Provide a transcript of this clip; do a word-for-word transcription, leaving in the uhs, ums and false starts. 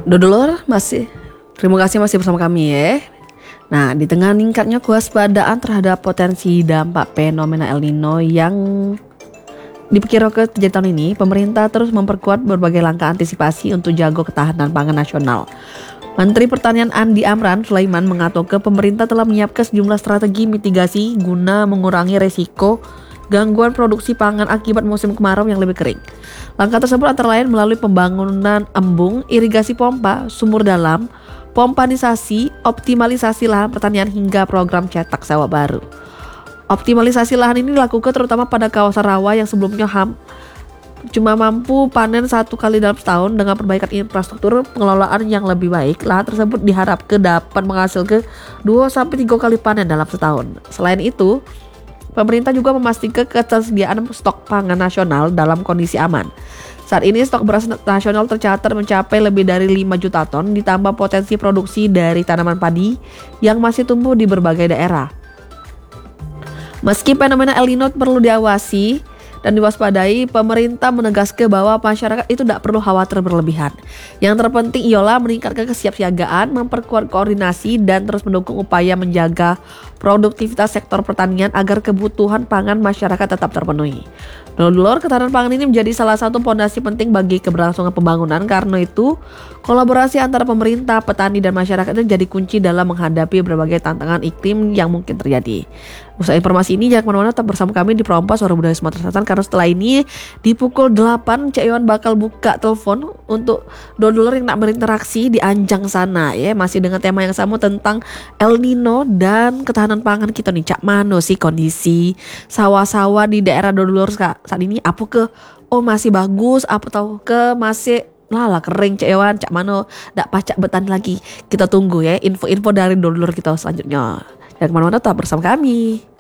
Dodolor masih terima kasih masih bersama kami ya. Nah, di tengah meningkatnya kewaspadaan terhadap potensi dampak fenomena El Nino yang diperkirakan terjadi tahun ini, pemerintah terus memperkuat berbagai langkah antisipasi untuk jaga ketahanan pangan nasional. Menteri Pertanian Andi Amran Sulaiman mengatakan pemerintah telah menyiapkan sejumlah strategi mitigasi guna mengurangi resiko gangguan produksi pangan akibat musim kemarau yang lebih kering. Langkah tersebut antara lain melalui pembangunan embung, irigasi pompa, sumur dalam, pompanisasi, optimalisasi lahan pertanian hingga program cetak sawah baru. Optimalisasi lahan ini dilakukan terutama pada kawasan rawa yang sebelumnya ham cuma mampu panen satu kali dalam setahun. Dengan perbaikan infrastruktur pengelolaan yang lebih baik, lahan tersebut diharapkan dapat menghasilkan dua sampai tiga kali panen dalam setahun. Selain itu, pemerintah juga memastikan ketersediaan stok pangan nasional dalam kondisi aman. Saat ini stok beras nasional tercatat mencapai lebih dari lima juta ton, ditambah potensi produksi dari tanaman padi yang masih tumbuh di berbagai daerah. Meski fenomena El Nino perlu diawasi dan diwaspadai, pemerintah menegaskan bahwa masyarakat itu tidak perlu khawatir berlebihan. Yang terpenting ialah meningkatkan kesiapsiagaan, memperkuat koordinasi, dan terus mendukung upaya menjaga produktivitas sektor pertanian agar kebutuhan pangan masyarakat tetap terpenuhi. Dulur, ketahanan pangan ini menjadi salah satu fondasi penting bagi keberlangsungan pembangunan. Karena itu, kolaborasi antara pemerintah, petani, dan masyarakat itu jadi kunci dalam menghadapi berbagai tantangan iklim yang mungkin terjadi. Usai informasi ini, jangan kemana-mana, tetap bersama kami di Prompas Suara Budaya Sumatera Selatan. Karena setelah ini di pukul delapan Cak Iwan bakal buka telepon untuk dulur yang nak berinteraksi di Anjang sana ya, masih dengan tema yang sama tentang El Nino dan ketahanan pangan kita nih. Cak mano sih kondisi sawah-sawah di daerah dulur saat ini? Apa ke oh masih bagus, apa tahu ke masih lala kering Cak Iwan, Cak mano dak pacak bertani lagi. Kita tunggu ya info-info dari dulur kita selanjutnya. Jangan kemana-mana, tetap bersama kami.